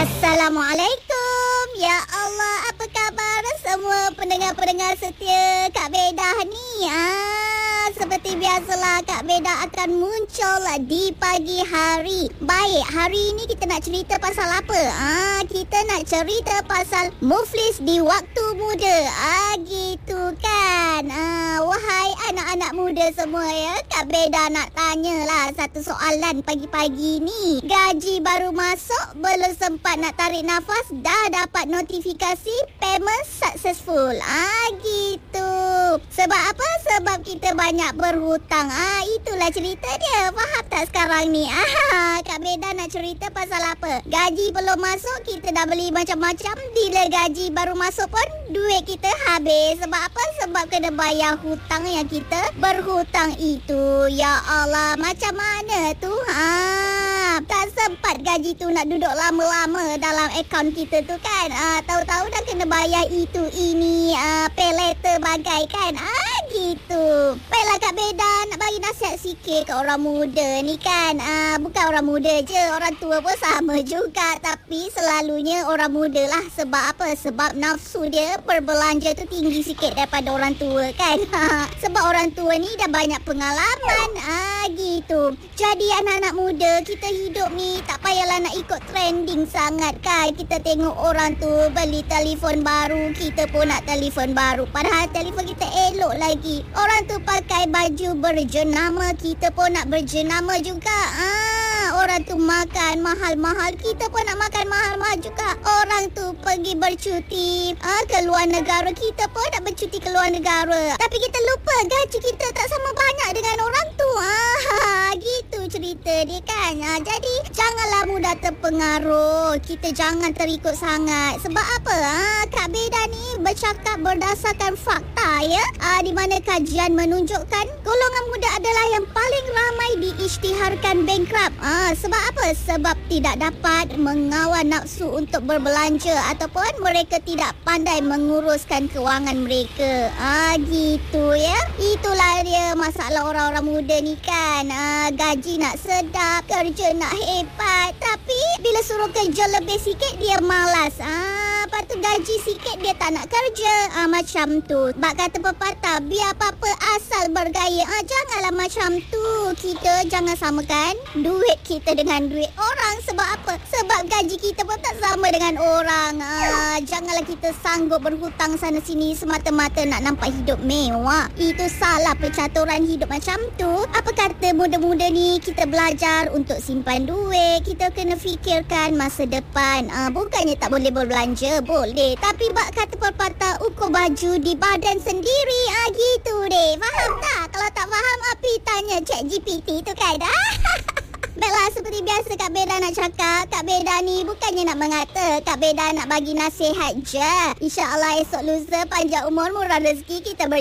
Assalamualaikum. Ya Allah, apa khabar semua pendengar-pendengar setia Kak Bedah ni? Seperti biasalah, Kak Bedah akan muncul di pagi hari. Baik, hari ini kita nak cerita pasal apa? Kita nak cerita pasal muflis di waktu muda. Gitu kan. Wahai anak-anak muda semua ya, Kak Bedah nak tanyalah satu soalan pagi-pagi ni. Gaji baru masuk, belum sempat nak tarik nafas, dah dapat notifikasi payment successful. Gitu. Sebab apa? Sebab kita banyak berhutang. Itulah cerita dia. Faham tak sekarang ni? Kak Bedah nak cerita pasal apa? Gaji belum masuk, kita dah beli macam-macam. Bila gaji baru masuk pun, duit kita habis. Sebab apa? Sebab kena bayar hutang yang kita berhutang itu. Ya Allah, macam mana tu? Tak sempat gaji tu nak duduk lama-lama dalam akaun kita tu kan. Tahu-tahu dah kena bayar itu, ini, pay later bagai kan. Gitu. Baiklah Kak Bedah nak bagi nasihat sikit ke orang muda ni kan. Bukan orang muda je, orang tua pun sama juga. Tapi selalunya orang muda lah. Sebab apa? Sebab nafsu dia berbelanja tu tinggi sikit daripada orang tua kan. Sebab orang tua ni dah banyak pengalaman. Gitu. Jadi anak-anak muda, kita hidup ni tak payahlah nak ikut trending sangat kan. Kita tengok orang tu beli telefon baru, kita pun nak telefon baru. Padahal telefon kita elok lagi. Orang tu pakai baju berjenama, kita pun nak berjenama juga. Orang tu makan mahal-mahal, kita pun nak makan mahal-mahal juga. Orang tu pergi bercuti ke luar negara, kita pun nak bercuti ke luar negara. Tapi kita lupa gaji kita tak sama banyak dengan orang tu. Gitu cerita dia kan. Jadi janganlah mudah terpengaruh. Kita jangan terikut sangat. Sebab apa? Kak Bedah ni bercakap berdasarkan fakta ya. Di mana kajian menunjukkan golongan muda adalah yang paling ramai diisytiharkan bankrupt. Sebab apa? Sebab tidak dapat mengawal nafsu untuk berbelanja ataupun mereka tidak pandai menguruskan kewangan mereka. Gitu ya. Itulah dia masalah orang-orang muda ni kan. Gaji nak sedap, kerja nak hebat, tapi bila suruh kerja lebih sikit dia malas. Lepas tu gaji sikit dia tak nak kerja. Macam tu. Bak kata pepatah, biar apa-apa asal bergaya. Janganlah macam tu. Kita jangan samakan duit kita dengan duit orang. Sebab apa? Sebab gaji kita pun tak sama dengan orang. Janganlah kita sanggup berhutang sana sini semata-mata nak nampak hidup mewah. Itu salah percaturan hidup macam tu. Apa kata muda-muda ni kita belajar untuk simpan duit. Kita kena fikirkan masa depan. Bukannya tak boleh berbelanja, boleh. Tapi bak kata pepatah, ukur baju di badan sendiri. Gitu deh. Faham tak? Kalau tak faham, api tanya ChatGPT tu kan. Baiklah, seperti biasa Kak Bedah nak cakap, Kak Bedah ni bukannya nak mengata, Kak Bedah nak bagi nasihat je. InsyaAllah esok lusa panjang umur, murah rezeki, kita